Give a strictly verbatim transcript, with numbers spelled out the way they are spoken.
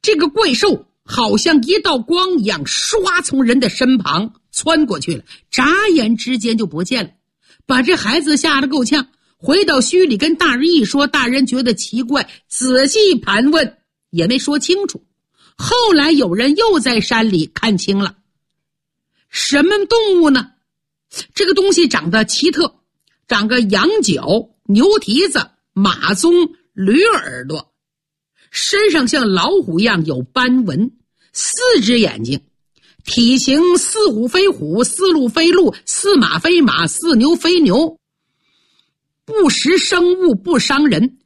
这个怪兽好像一道光一样，唰从人的身旁窜过去了，眨眼之间就不见了，把这孩子吓得够呛。回到墟里跟大人一说，大人觉得奇怪，仔细盘问也没说清楚。后来有人又在山里看清了，什么动物呢？这个东西长得奇特，长个羊角、牛蹄子、马鬃、驴耳朵，身上像老虎一样有斑纹，四只眼睛，体型似虎非虎，似鹿非鹿，似马非马，似牛非牛，不食生物，不伤人，